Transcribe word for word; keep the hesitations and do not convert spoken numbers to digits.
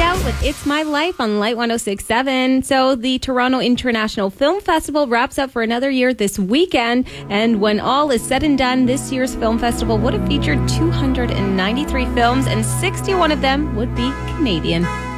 Out with It's My Life on Light one oh six point seven. So the Toronto International Film Festival wraps up for another year this weekend. And when all is said and done, this year's film festival would have featured two hundred ninety-three films, and sixty-one of them would be Canadian.